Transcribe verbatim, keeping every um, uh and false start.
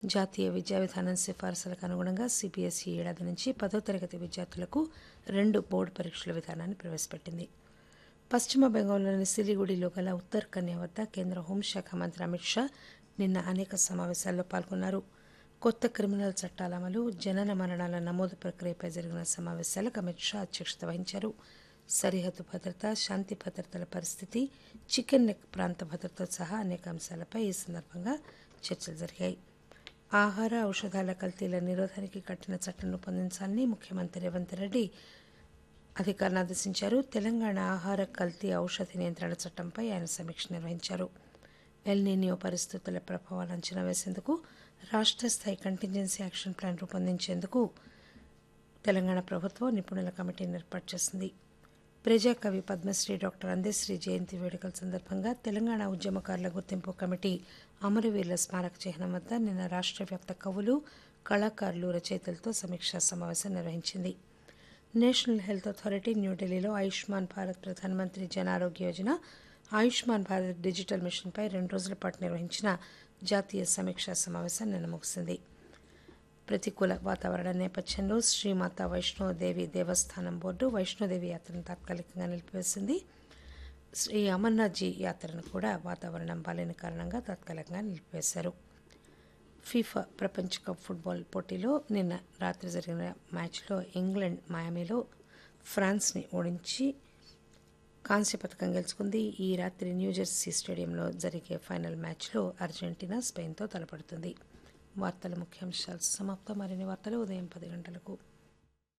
జాతీయ విద్యా విధానం సిఫారసులకు అనుగుణంగా సీబీఎస్ఈ ఏడాది నుంచి పదో తరగతి విద్యార్థులకు రెండు బోర్డు పరీక్షల విధానాన్ని ప్రవేశపెట్టింది. పశ్చిమ బెంగాల్లోని సిలిగుడిలో గల ఉత్తర్ కన్య వద్ద కేంద్ర హోంశాఖ మంత్రి అమిత్ షా నిన్న అనేక సమావేశాల్లో పాల్గొన్నారు. కొత్త క్రిమినల్ చట్టాల అమలు, జనన మరణాల నమోదు ప్రక్రియపై జరిగిన సమావేశాలకు అమిత్ షా అధ్యక్షత వహించారు. సరిహద్దు భద్రత, శాంతి భద్రతల పరిస్థితి, చికెన్ నెక్ ప్రాంత భద్రత సహా అనేక అంశాలపై ఈ సందర్భంగా చర్చలు జరిగాయి. ఆహార, ఔషధాల కల్తీల నిరోధానికి కఠిన చట్టం రూపొందించాలని ముఖ్యమంత్రి రేవంత్ రెడ్డి అధికారులను ఆదేశించారు. తెలంగాణ ఆహార కల్తీ ఔషధ నియంత్రణ చట్టంపై ఆయన సమీక్ష నిర్వహించారు. ఎల్నినియో పరిస్థితుల ప్రభావాలను అంచనా వేసేందుకు రాష్ట్ర స్థాయి కంటింజెన్సీ యాక్షన్ ప్లాన్ రూపొందించేందుకు తెలంగాణ ప్రభుత్వం నిపుణుల కమిటీని ఏర్పాటు చేసింది. ప్రజాకవి పద్మశ్రీ డాక్టర్ అందశ్రీ జయంతి వేడుకల సందర్భంగా తెలంగాణ ఉద్యమకారుల గుర్తింపు కమిటీ అమరవీరుల స్మారక చిహ్నం వద్ద నిన్న రాష్ట్ర వ్యాప్త కవులు, కళాకారులు, రచయితలతో సమీక్షా సమావేశం నిర్వహించింది. నేషనల్ హెల్త్ అథారిటీ న్యూఢిల్లీలో ఆయుష్మాన్ భారత్ ప్రధానమంత్రి జన ఆరోగ్య యోజన, ఆయుష్మాన్ భారత్ డిజిటల్ మిషన్పై రెండు రోజుల పాటు నిర్వహించిన జాతీయ సమీక్షా సమావేశం నిన్న ముగిసింది. ప్రతికూల వాతావరణ నేపథ్యంలో శ్రీమాత వైష్ణోదేవి దేవస్థానం బోర్డు వైష్ణోదేవి యాత్రను తాత్కాలికంగా నిలిపివేసింది. శ్రీ అమర్నాథ్జీ యాత్రను కూడా వాతావరణం బాలేని కారణంగా తాత్కాలికంగా నిలిపివేశారు. ఫీఫా ప్రపంచ కప్ ఫుట్బాల్ పోటీలో నిన్న రాత్రి జరిగిన మ్యాచ్లో ఇంగ్లాండ్ మయామిలో ఫ్రాన్స్ని ఓడించి కాంస్య పథకం గెలుచుకుంది. ఈ రాత్రి న్యూజెర్సీ స్టేడియంలో జరిగే ఫైనల్ మ్యాచ్లో అర్జెంటీనా స్పెయిన్తో తలపడుతుంది. వార్తల ముఖ్యాంశాలు సమాప్తం. మరిన్ని వార్తలు ఉదయం పది గంటలకు.